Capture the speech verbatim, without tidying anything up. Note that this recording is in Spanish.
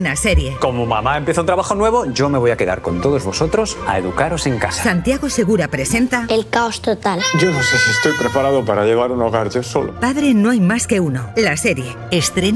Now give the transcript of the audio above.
Una serie. Como mamá empieza un trabajo nuevo, yo me voy a quedar con todos vosotros a educaros en casa. Santiago Segura presenta El caos total. Yo no sé si estoy preparado para llevar un hogar yo solo. Padre no hay más que uno. La serie. Estreno